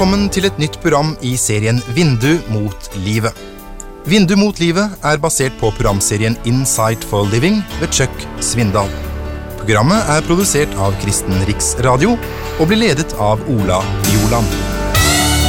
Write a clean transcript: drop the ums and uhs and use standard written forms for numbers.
Velkommen til et nytt program i serien Vindu mot livet. Vindu mot livet basert på programserien Insight for Living ved Chuck Svindal. Programmet produsert av Kristen Riksradio og blir ledet av Ola Joland.